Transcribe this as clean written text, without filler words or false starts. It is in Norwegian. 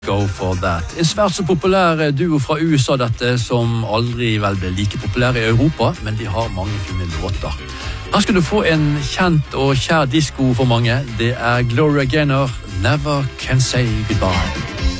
Go for that. En svært så populær duo fra USA dette, som aldri vel ble like populær i Europa, men de har mange fine låter. Her skal du få en kjent og kjær disco for mange. Det er Gloria Gaynor, Never Can Say Goodbye.